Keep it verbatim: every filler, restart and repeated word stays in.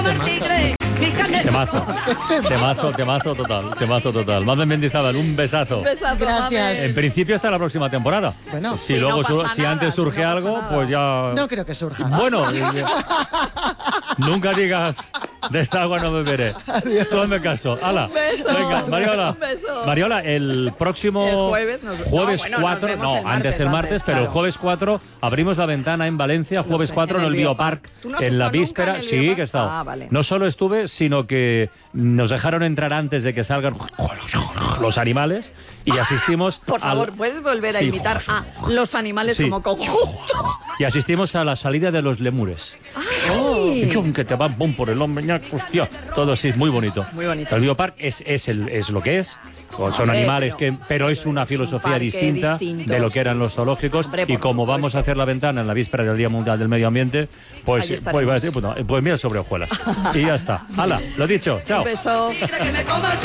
Temazo, temazo, temazo total, temazo total. Mamen Mendizábal, un besazo. Un besazo, Gracias. En principio hasta la próxima temporada. Bueno, si sí, luego no su- pasa si nada, antes si surge no pasa algo, nada. pues ya. no creo que surja. Bueno, eh, nunca digas de esta agua no beberé. Tú hazme caso. Hala. Un beso. Venga, Mariola. Un beso. Mariola, el próximo El jueves nos- jueves no, bueno, nos cuatro, vemos no, el martes, antes el martes, antes, pero el claro. jueves cuatro abrimos la ventana en Valencia, jueves sé, cuatro en en el el Biopark, Biopark. ¿Tú no has en la estado nunca víspera. en el Sí, Biopark? que he estado. Ah, vale. No solo estuve, sino que nos dejaron entrar antes de que salgan los animales y asistimos Por favor, al- ¿puedes volver a Sí. imitar a los animales Sí. como conjunto? y asistimos a la salida de los lemures. ¡Ay! Y chum, que te van pum, por el hombre, ñac, hostia, todo así, muy bonito. Muy bonito. El Biopark es, es, el, es lo que es. Son Hombre, animales, pero- que, pero es pero una es un filosofía parque distinta distinto, de lo que eran sí, los sí, zoológicos. hombre, Y por como supuesto. vamos a hacer la ventana en la víspera del Día Mundial del Medio Ambiente, pues, Ahí pues, iba a estaremos. decir, pues, no, pues mira sobre hojuelas. Y ya está. Hala, lo dicho, chao. Un beso.